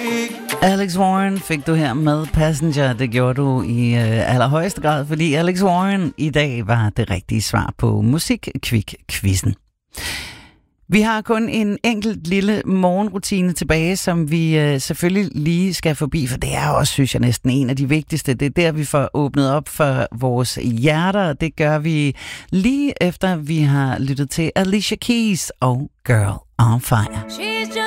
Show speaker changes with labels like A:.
A: Alex Warren fik du her med Passenger. Det gjorde du i allerhøjeste grad, fordi Alex Warren i dag var det rigtige svar på Musikquiz-quizzen. Vi har kun en enkelt lille morgenrutine tilbage, som vi selvfølgelig lige skal forbi, for det er også, synes jeg, næsten en af de vigtigste. Det er der, vi får åbnet op for vores hjerter, og det gør vi lige efter, vi har lyttet til Alicia Keys og Girl on Fire.